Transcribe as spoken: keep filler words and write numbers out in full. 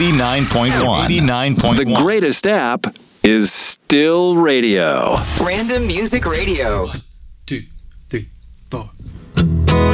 eighty-nine point one. eighty-nine point one. The greatest app is still radio. Random Music Radio. Two, three, four.